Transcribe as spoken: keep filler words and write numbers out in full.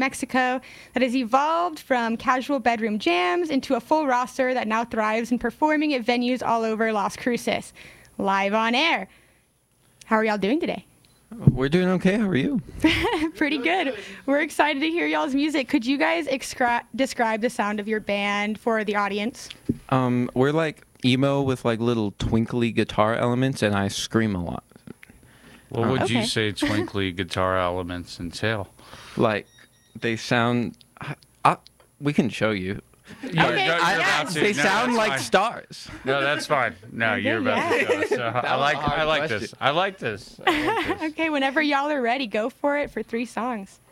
Mexico that has evolved from casual bedroom jams into a full roster that now thrives in performing at venues all over Las Cruces, live on air. How are y'all doing today? We're doing okay. How are you? Pretty good. We're excited to hear y'all's music. Could you guys excri- describe the sound of your band for the audience? Um, we're like emo with like little twinkly guitar elements, and I scream a lot. What would Okay. you say twinkly guitar elements entail? Like they sound. I, I, we can show you. You're, Okay, you're I- about to. They No, sound that's like fine. stars. No, that's fine. No, Okay, you're about yeah. to show us. So I was a like. hard I like question. this. I like this. I like this. Okay, whenever y'all are ready, go for it for three songs.